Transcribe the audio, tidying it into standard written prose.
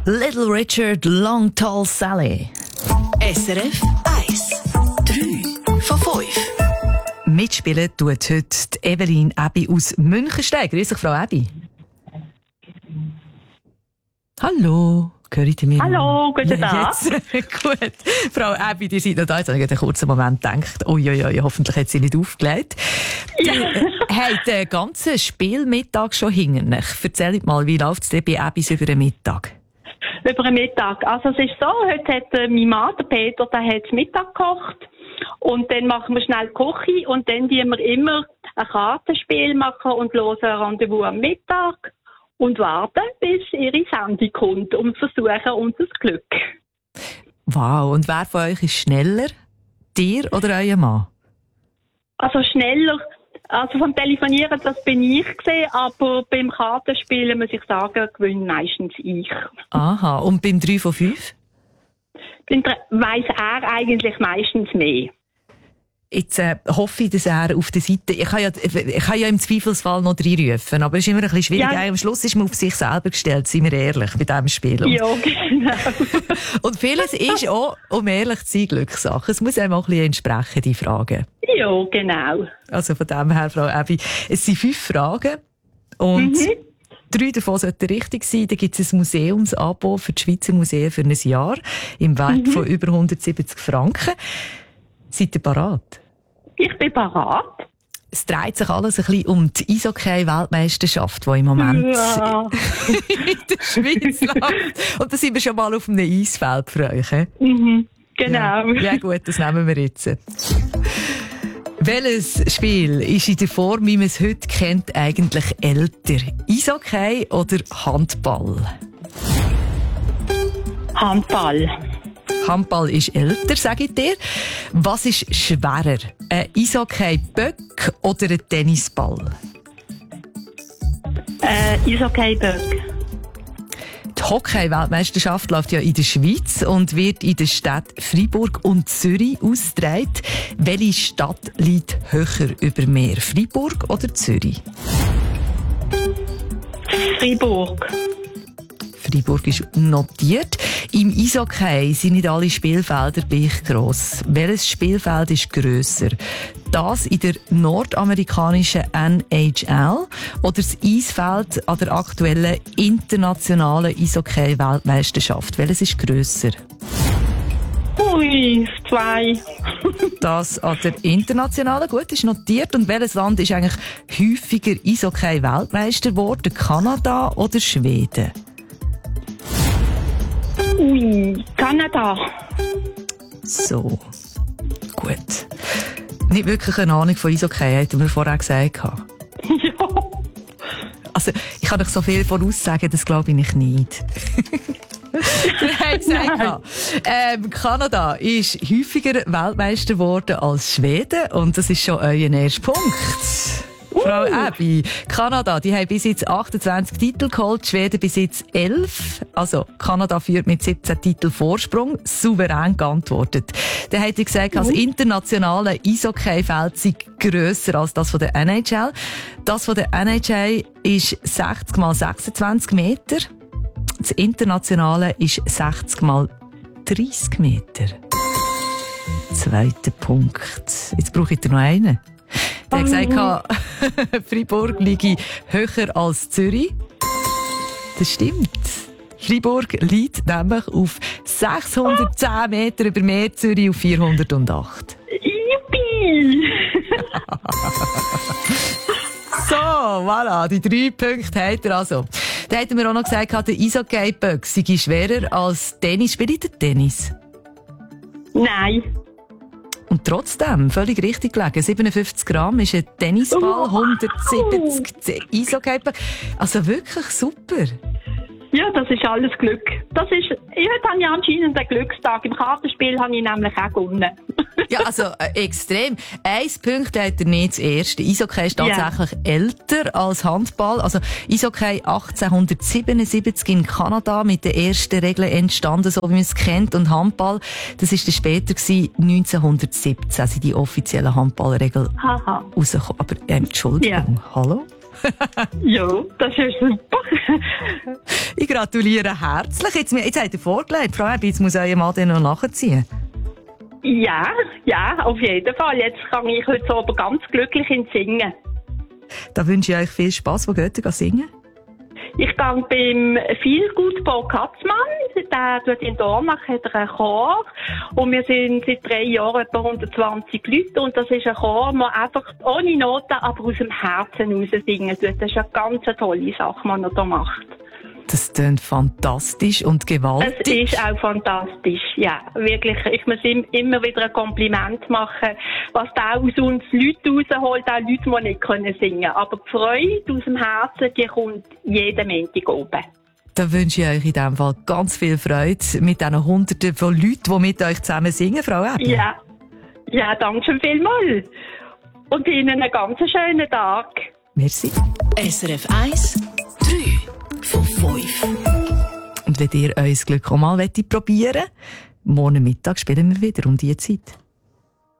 Little Richard, Long Tall Sally. SRF 1. 3 von 5. Mitspielen tut heute die Evelyn Ebi aus Münchensteig. Grüß dich, Frau Ebi. Hallo. Hört ihr mich? Hallo, guten Tag. Gut. Frau Ebi, die seid noch da. Jetzt habe ich einen kurzen Moment gedacht, uiuiui, hoffentlich hat sie nicht aufgelegt. Ja. Habt den ganzen Spielmittag schon hinter euch. Erzählt mal, wie läuft es denn bei Ebis über den Mittag? Über den Mittag. Also es ist so, heute hat mein Mann, der Peter, der hat Mittag gekocht. Und dann machen wir schnell die Küche und dann tun wir immer ein Kartenspiel machen und hören ein Rendezvous am Mittag. Und warten, bis ihre Sendung kommt und versuchen unser Glück. Wow, und wer von euch ist schneller? Dir oder euer Mann? Also schneller, also vom Telefonieren, das bin ich gesehen, aber beim Kartenspielen, muss ich sagen, gewinne meistens ich. Aha, und beim 3 von 5? Weiss er eigentlich meistens mehr. Jetzt hoffe ich, dass er auf der Seite... Ich kann ja im Zweifelsfall noch reinrufen, aber es ist immer ein bisschen schwierig. Ja. Am Schluss ist man auf sich selber gestellt, seien wir ehrlich, bei diesem Spiel. Und, ja, genau. und vieles ist auch, um ehrlich zu sein, Glückssache. Es muss einem auch ein bisschen entsprechen, die Fragen. Ja, genau. Also von dem her, Frau Ebi, es sind 5 Fragen und 3 davon sollten richtig sein. Da gibt es ein Museumsabo für die Schweizer Museen für ein Jahr im Wert von über 170 Franken. Seid ihr parat? Ich bin parat. Es dreht sich alles ein bisschen um die Eishockey-Weltmeisterschaft, die im Moment in der Schweiz läuft. Und da sind wir schon mal auf einem Eisfeld für euch. Genau. Ja gut, das nehmen wir jetzt. Welches Spiel ist in der Form, wie man es heute kennt, eigentlich älter? Eishockey oder Handball? Handball. Handball ist älter, sage ich dir. Was ist schwerer? Ein Eishockey-Böck oder ein Tennisball? Eishockey-Böck. Die Hockey-Weltmeisterschaft läuft ja in der Schweiz und wird in den Städten Freiburg und Zürich ausgetragen. Welche Stadt liegt höher über Meer? Freiburg oder Zürich? Freiburg. Freiburg ist notiert. Im Eishockey sind nicht alle Spielfelder gleich gross. Welches Spielfeld ist grösser? Das in der nordamerikanischen NHL oder das Eisfeld an der aktuellen internationalen Eishockey-Weltmeisterschaft? Welches ist grösser? Ui, 2. Das an der internationalen, gut, ist notiert. Und welches Land ist eigentlich häufiger Eishockey-Weltmeister geworden? Kanada oder Schweden? Ui, Kanada. So, gut. Nicht wirklich eine Ahnung von Eishockey, hätten wir vorher gesagt. Ja. Also, ich kann euch so viel voraussagen, das glaube ich nicht. Ihr habt gesagt, Kanada ist häufiger Weltmeister geworden als Schweden und das ist schon euer erster Punkt. Frau Ebi, Kanada, die haben bis jetzt 28 Titel geholt, Schweden bis jetzt 11. Also, Kanada führt mit 17 Titeln Vorsprung, souverän geantwortet. Dann hat er gesagt, das internationale Eishockey-Feld sei grösser als das von der NHL. Das von der NHL ist 60 mal 26 Meter. Das internationale ist 60 mal 30 Meter. Zweiter Punkt. Jetzt brauche ich noch einen. Der hat gesagt, Freiburg liege höher als Zürich. Das stimmt. Freiburg liegt nämlich auf 610 Meter über Meer, Zürich auf 408. Yippie! So, voilà, die 3 Punkte hat er also. Da hätten wir auch noch gesagt, der Eishockey-Böck sei schwerer als Tennis. Spielt ihr Tennis? Nein. Und trotzdem, völlig richtig gelegen. 57 Gramm ist ein Tennisball, 170 Eishockey-Ball. Also wirklich super. Ja, das ist alles Glück. Heute habe ich anscheinend einen Glückstag. Im Kartenspiel habe ich nämlich auch gewonnen. Ja, also extrem. 1 Punkt hat er nicht das erste. Eishockey ist tatsächlich älter als Handball. Also Eishockey 1877 in Kanada mit den ersten Regeln entstanden, so wie man es kennt. Und Handball, das ist dann später gewesen, 1917 sind die offiziellen Handballregeln rausgekommen. Aber Entschuldigung, hallo? Ja, das ist super. Ich gratuliere herzlich. Jetzt habt ihr vorgelegt, Frau Ebi, jetzt muss euer Mann den noch nachziehen. Ja, auf jeden Fall. Jetzt kann ich heute aber ganz glücklich ins Singen. Da wünsche ich euch viel Spass. Wo geht ihr singen? Ich gehe beim Feelgood Paul Katzmann. Der tut in Dornach, hat er einen Chor. Und wir sind seit 3 Jahren etwa 120 Leute. Und das ist ein Chor, der einfach ohne Noten, aber aus dem Herzen raus singen tut. Das ist eine ganz tolle Sache, die er da macht. Das klingt fantastisch und gewaltig. Es ist auch fantastisch, ja. Wirklich. Ich muss ihm immer wieder ein Kompliment machen, was da aus uns Leuten rausholt, auch Leute, die nicht singen können. Aber die Freude aus dem Herzen, die kommt jeden Montag oben. Da wünsche ich euch in diesem Fall ganz viel Freude mit diesen Hunderten von Leuten, die mit euch zusammen singen, Frau Ebi. Ja, danke schön vielmals. Und Ihnen einen ganz schönen Tag. Merci. SRF 1, 3 von 5. Und wenn ihr euer Glück auch mal probieren wollt, morgen Mittag spielen wir wieder um diese Zeit.